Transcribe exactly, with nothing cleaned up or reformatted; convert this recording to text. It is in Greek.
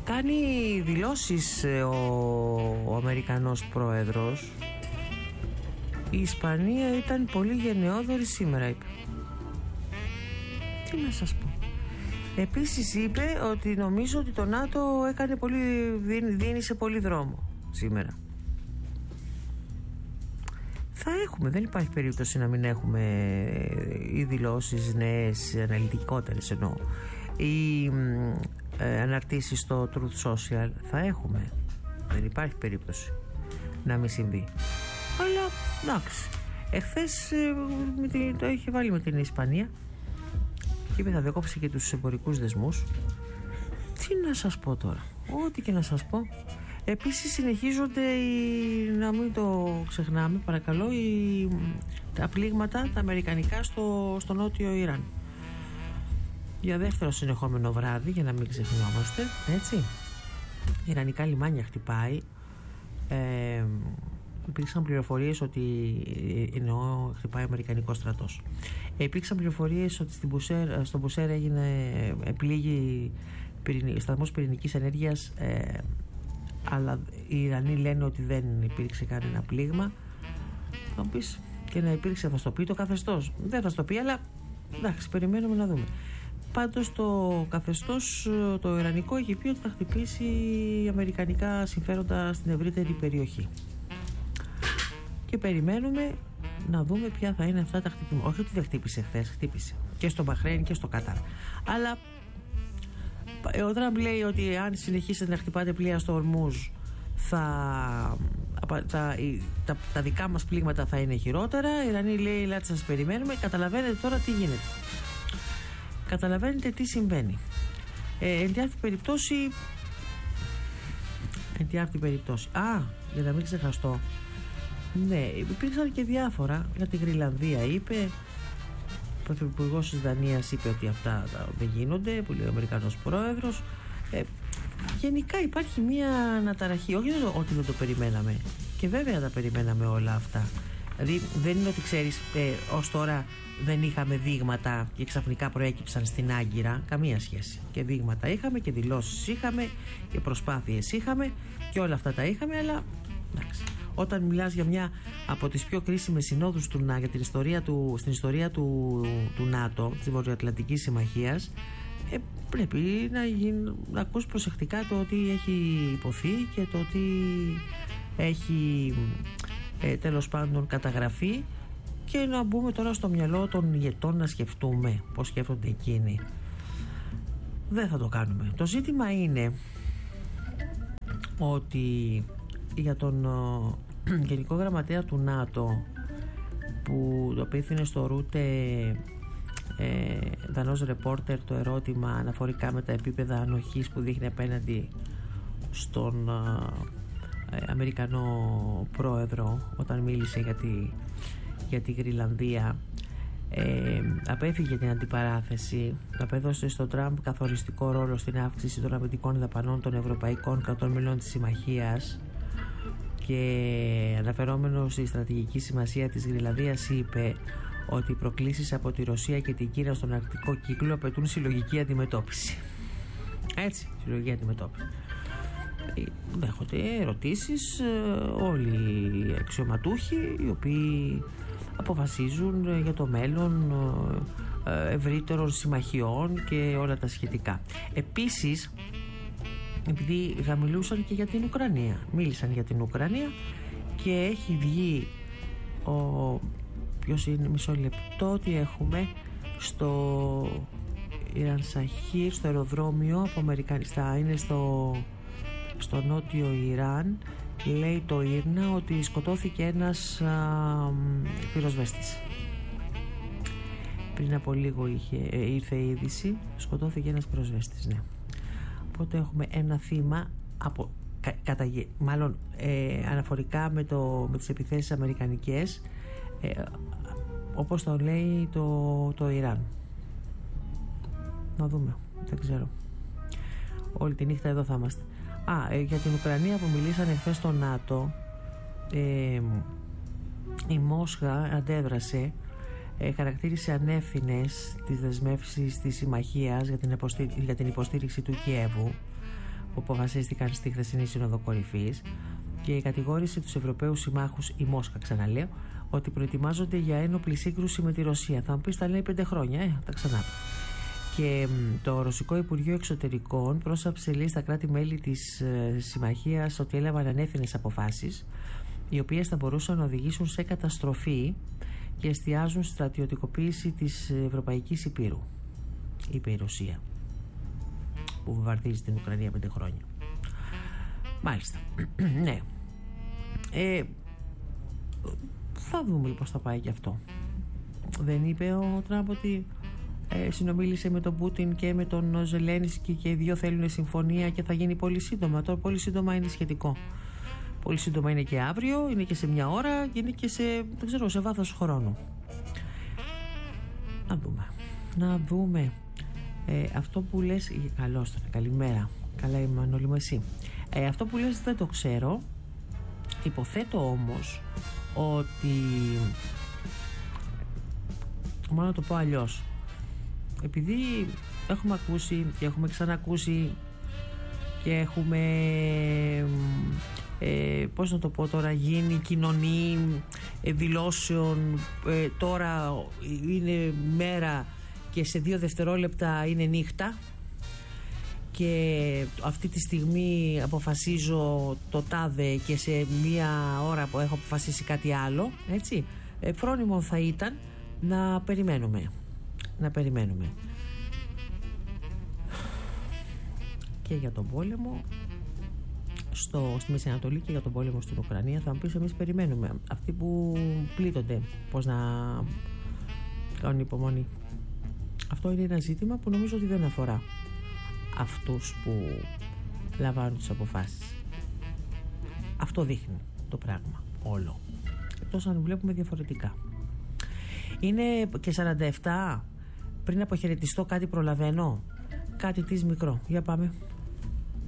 κάνει δηλώσεις ο, ο Αμερικανός πρόεδρος. Η Ισπανία ήταν πολύ γενναιόδορη σήμερα, είπε. Τι να σας πω. Επίσης είπε ότι νομίζω ότι το ΝΑΤΟ έκανε πολύ, δίνει σε πολύ δρόμο σήμερα. Θα έχουμε, δεν υπάρχει περίπτωση να μην έχουμε οι δηλώσεις νέες, αναλυτικότερες εννοώ, οι ε, αναρτήσεις στο Truth Social. Θα έχουμε, δεν υπάρχει περίπτωση να μην συμβεί. Αλλά εντάξει, εχθές ε, το είχε βάλει με την Ισπανία και είπε θα διακόψει και τους εμπορικούς δεσμούς. Τι να σας πω τώρα, ό,τι και να σας πω. Επίσης συνεχίζονται οι, να μην το ξεχνάμε παρακαλώ, οι, τα πλήγματα τα αμερικανικά στο, στο νότιο Ιράν. Για δεύτερο συνεχόμενο βράδυ, για να μην ξεχνιόμαστε, έτσι. Ιρανικά λιμάνια χτυπάει. Ε, υπήρξαν πληροφορίες ότι εννοώ χτυπάει ο αμερικανικός στρατός. Ε, υπήρξαν πληροφορίες ότι στην Μπουσέρ, στο Μπουσέρ έγινε επλήγει σταθμός πυρηνικής ενέργειας, ε, αλλά οι Ιρανοί λένε ότι δεν υπήρξε κανένα πλήγμα. Θα πεις και να υπήρξε, θα στο πει το καθεστώς. Δεν θα στο πει, αλλά εντάξει, περιμένουμε να δούμε. Πάντως το καθεστώς το ιρανικό έχει πει ότι θα χτυπήσει αμερικανικά συμφέροντα στην ευρύτερη περιοχή. Και περιμένουμε να δούμε ποια θα είναι αυτά τα χτυπήματα. Όχι ότι δεν χτύπησε χθες, χτύπησε και στο Μπαχρέιν και στο Κατάρ. Αλλά ο Τραμπ λέει ότι αν συνεχίσετε να χτυπάτε πλοία στο Ορμούζ, θα, τα, τα, τα δικά μας πλήγματα θα είναι χειρότερα. Οι Ιρανοί λέει ελάτε σας περιμένουμε. Καταλαβαίνετε τώρα τι γίνεται. Καταλαβαίνετε τι συμβαίνει. ε, Εν τη αυτή περιπτώσει Εν τη αυτή περιπτώσει Α, για να μην ξεχαστώ, ναι, υπήρξαν και διάφορα. Για τη Γρυλανδία είπε, ο Πρωθυπουργός της Δανίας είπε ότι αυτά δεν γίνονται, που λέει ο Αμερικανός πρόεδρος. ε, Γενικά υπάρχει μια αναταραχή. Όχι ότι δεν το περιμέναμε, και βέβαια τα περιμέναμε όλα αυτά. Δηλαδή δεν είναι ότι ξέρεις, ε, ως τώρα δεν είχαμε δείγματα και ξαφνικά προέκυψαν στην Άγκυρα. Καμία σχέση. Και δείγματα είχαμε και δηλώσεις είχαμε και προσπάθειες είχαμε και όλα αυτά τα είχαμε, αλλά εντάξει. Όταν μιλάς για μια από τις πιο κρίσιμες συνόδους του, για την ιστορία του, στην ιστορία του, του ΝΑΤΟ, της Βορειοατλαντικής Συμμαχίας, ε, πρέπει να, γίνει, να ακούς προσεκτικά το ότι έχει υποθεί και το ότι έχει ε, τέλος πάντων καταγραφεί, και να μπούμε τώρα στο μυαλό των ηγετών να σκεφτούμε πώς σκέφτονται εκείνοι. Δεν θα το κάνουμε. Το ζήτημα είναι ότι για τον uh, Γενικό Γραμματέα του ΝΑΤΟ, που το απίθυνε στο Ρούτε ε, Δανός ρεπόρτερ το ερώτημα αναφορικά με τα επίπεδα ανοχής που δείχνει απέναντι στον uh, ε, Αμερικανό πρόεδρο όταν μίλησε για τη, για τη Γρυλανδία, ε, απέφυγε την αντιπαράθεση, απέδωσε στον Τραμπ καθοριστικό ρόλο στην αύξηση των αμυντικών δαπανών των ευρωπαϊκών κρατών μελών της συμμαχίας, και αναφερόμενο στη στρατηγική σημασία της Γρυλανδίας είπε ότι οι προκλήσεις από τη Ρωσία και την Κίνα στον αρκτικό κύκλο απαιτούν συλλογική αντιμετώπιση. Έτσι, συλλογική αντιμετώπιση. Δέχονται ερωτήσεις όλοι οι αξιωματούχοι οι οποίοι αποφασίζουν για το μέλλον ευρύτερων συμμαχιών και όλα τα σχετικά. Επίσης, επειδή θα μιλούσαν και για την Ουκρανία, μίλησαν για την Ουκρανία και έχει βγει ο, ποιος είναι, μισό λεπτό, ότι έχουμε στο Ιραν Σαχίρ, στο αεροδρόμιο από Αμερικανιστά, είναι στο, στο νότιο Ιράν, λέει το Ήρνα ότι σκοτώθηκε ένας α, πυροσβέστης. Πριν από λίγο είχε, ε, ήρθε η είδηση, σκοτώθηκε ένας πυροσβέστης, ναι. Οπότε έχουμε ένα θύμα από, κα, κατα, μάλλον ε, αναφορικά με, το, με τις επιθέσεις αμερικανικές, ε, όπως το λέει το, το Ιράν. Να δούμε, δεν ξέρω. Όλη τη νύχτα εδώ θα είμαστε. Α, ε, για την Ουκρανία που μιλήσανε χθες στο ΝΑΤΟ, ε, η Μόσχα αντέδρασε, ε, χαρακτήρισε ανεύθυνες τις δεσμεύσεις της συμμαχίας για την, υποστή, για την υποστήριξη του Κιέβου, που αποφασίστηκαν στη χθεσινή Σύνοδο Κορυφής και κατηγόρησε τους Ευρωπαίους συμμάχους, η Μόσχα ξαναλέω, ότι προετοιμάζονται για ένοπλη σύγκρουση με τη Ρωσία. Θα μου πεις, τα λέει πέντε χρόνια, ε, τα ξανά. Και το Ρωσικό Υπουργείο Εξωτερικών πρόσαψε, λέει, στα κράτη-μέλη της ε, συμμαχίας ότι έλαβαν ανεύθυνες αποφάσεις, οι οποίες θα μπορούσαν να οδηγήσουν σε καταστροφή και εστιάζουν στη στρατιωτικοποίηση της Ευρωπαϊκής Υπήρου, είπε η Ρωσία, που βομβαρδίζει την Ουκρανία πέντε χρόνια. Μάλιστα. Ναι. Ε, θα δούμε λοιπόν πώς θα πάει και αυτό. Δεν είπε ο Τραμπ ότι ε, συνομίλησε με τον Πούτιν και με τον Ζελένσκι και οι δύο θέλουν συμφωνία και θα γίνει πολύ σύντομα? Τώρα πολύ σύντομα είναι σχετικό. Πολύ σύντομα είναι και αύριο, είναι και σε μια ώρα και είναι και σε, δεν ξέρω, σε βάθος χρόνου. Να δούμε. Να δούμε. Ε, αυτό που λες, καλώς τώρα, καλημέρα. Καλά είμαι, Μανώλη μου, εσύ. Ε, αυτό που λες δεν το ξέρω. Υποθέτω όμως ότι, μάλλον να το πω αλλιώς, επειδή έχουμε ακούσει και έχουμε ξανακούσει και έχουμε ε, πώς να το πω τώρα, γίνει κοινωνή ε, δηλώσεων, ε, τώρα είναι μέρα και σε δύο δευτερόλεπτα είναι νύχτα και αυτή τη στιγμή αποφασίζω το τάδε και σε μία ώρα που έχω αποφασίσει κάτι άλλο, έτσι, ε, φρόνιμο θα ήταν να περιμένουμε να περιμένουμε και για τον πόλεμο στο, στη Μέση Ανατολή και για τον πόλεμο στην Ουκρανία. Θα μου πεις, εμείς περιμένουμε. Αυτοί που πλήττονται, πώς να κάνουν υπομονή? Αυτό είναι ένα ζήτημα που νομίζω ότι δεν αφορά αυτούς που λαμβάνουν τις αποφάσεις. Αυτό δείχνει το πράγμα όλο, εκτός αν βλέπουμε διαφορετικά. Είναι και σαράντα επτά. Πριν αποχαιρετιστώ, κάτι προλαβαίνω, κάτι της μικρό. Για πάμε.